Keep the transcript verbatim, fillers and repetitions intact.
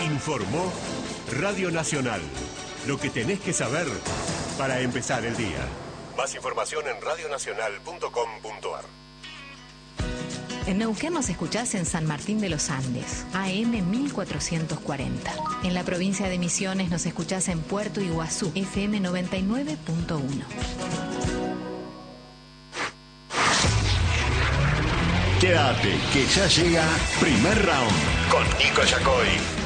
Informó Radio Nacional. Lo que tenés que saber para empezar el día. Más información en radio nacional punto com punto a r. En Neuquén nos escuchás en San Martín de los Andes, A M mil cuatrocientos cuarenta. En la provincia de Misiones nos escuchás en Puerto Iguazú, F M noventa y nueve punto uno. Quédate, que ya llega Primer Round con Nico Yacoy.